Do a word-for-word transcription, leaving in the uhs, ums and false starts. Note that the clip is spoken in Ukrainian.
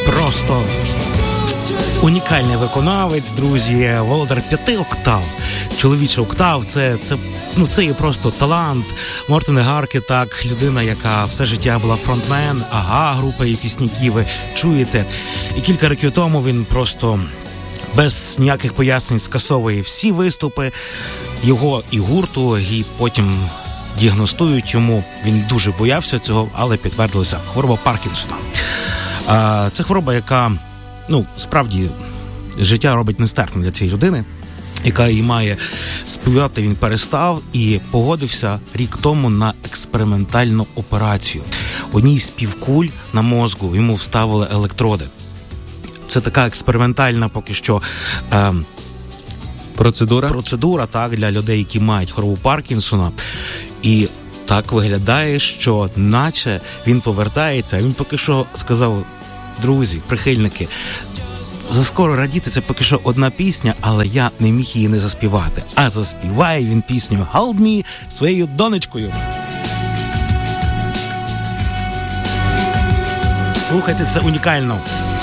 Просто унікальний виконавець, друзі, володар п'яти октав. Чоловічий октав, це, це, ну, це є просто талант. Мортен Гарке, так, людина, яка все життя була фронтмен, ага, група і пісняків, ви чуєте. І кілька років тому він просто без ніяких пояснень скасовує всі виступи його і гурту, і потім діагностують йому. Він дуже боявся цього, але підтвердилася хвороба Паркінсона. А, це хвороба, яка, ну, справді, життя робить нестерпним для цієї людини, яка її має співати. Він перестав і погодився рік тому на експериментальну операцію. Одній з півкуль на мозку йому вставили електроди. Це така експериментальна поки що е, процедура? процедура, так, для людей, які мають хворобу Паркінсона. І так виглядає, що наче він повертається. Він поки що сказав: друзі, прихильники, заскоро радіти, це поки що одна пісня, але я не міг її не заспівати. А заспіває він пісню «Hold Me» своєю донечкою. Слухайте, це унікально.